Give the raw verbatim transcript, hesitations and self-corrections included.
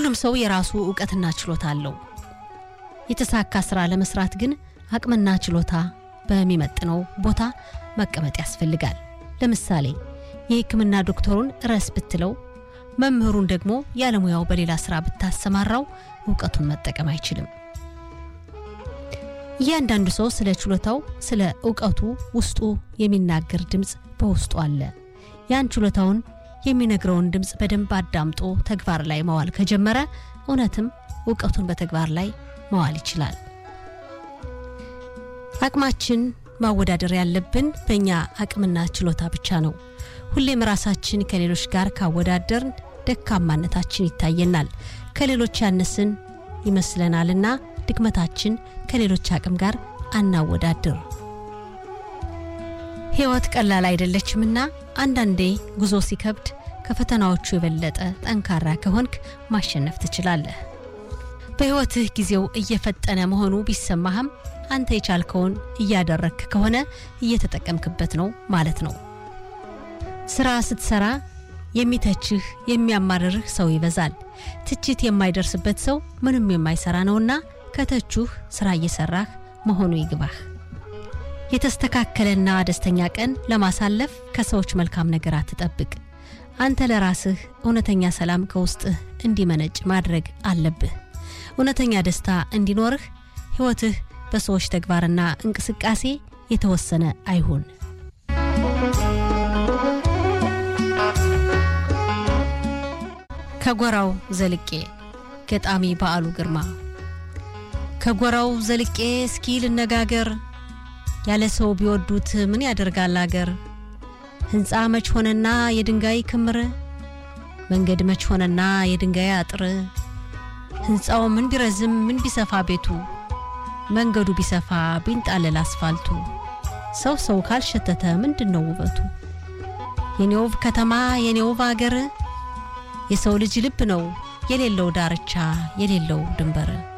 ሁሉም ሰው የራሱ ዕውቀትና ችሎታ አለው የተሳካ ስራ ለመስራት ግን አቅምና ችሎታ በሚመጥነው ቦታ መቀመጥ ያስፈልጋል ለምሳሌ የሕክምና ዶክተሩን ራስ ብትለው መምህሩን ደግሞ ያለሙያው በሌላ ስራ ብታሰማራው ዕውቀቱን መጠቀም አይችልም ያንዳንዱ ሰው ስለ ችሎታው ስለ ዕውቀቱ ውስጡ የሚናገር ድምጽ በውስጡ አለ ያን ችሎታውን የሚነግረውን ድምጽ በደንብ አዳምጦ ተግባር ላይ ማዋል ከጀመረ እውነትም ዕውቀቱን በተግባር ላይ ማዋል ይችላል አቅማችን ማወዳደር ያለብን በእኛ አቅምና ችሎታ ብቻ ነው ሁሌም ራሳችን ከሌሎች ጋር ካወዳደርን ደካማነታችን ይታየናል ከሌሎች ያነስን ይመስለናልና ድክመታችን ከሌሎች አቅም ጋር አናወዳድር ሕይወት ቀላል አይደለችምና አንዳንዴ ጉዞ ሲከብድ ከፈተናዎቹ የበለጠ ጠንካራ ከሆንክ ማሸነፍ ትችላለህ በሕይወትህ ጊዜው እየፈጠነ መሆኑ ቢሰማህም አንተ የቻልከውን እያደረክ ከሆነ እየተጠቀምክበት ነው ማለት ነው ስራ ስትሰራ የሚተችህ የሚያማርርህ ሰው ይበዛል ትችት የማይደርስበት ሰው ምንም የማይሰራ ነውና ከተቹህ ስራ እየሰራህ መሆኑ ይግባህ የተስተካከለና ደስተኛ ቀን ለማሳለፍ ከሰዎች መልካም ነገር አትጠብቅ አንተ ለራስህ እውነተኛ ሰላም ከውስጥህ እንዲመነጭ ማድረግ አለብህ እውነተኛ ደስታ እንዲኖርህ ሕይወትህ በሰዎች ተግባርና እንቅስቃሴ የተወሰነ አይሁን ከጎራው ዘልቄ ገጣሚ በዓሉ ግርማ ከጎራው ዘልቄ እስኪ ልነጋገር ያለ ሰው ቢወዱት ምን ያደርጋል አገር ህንጻ መች ሆነና የድንጋይ ክምር መንገድ መች ሆነና የድንጋይ አጥር ህንጻው ምን ቢረዝም ምን ቢሰፋ ቤቱ መንገዱ ቢሰፋ ቢንጣለል አስፋልቱ ሰው ሰው ካልሸተተ ምንድነው ውበቱ የኔው ከተማ የኔው አገር የሰው ልጅ ልብ ነው የሌለው ዳርቻ የሌለው ድንበር